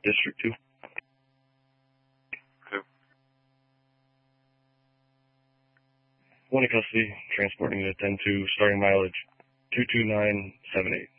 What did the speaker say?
District 2. Okay. One in custody, transporting to 10-2, starting mileage 22978.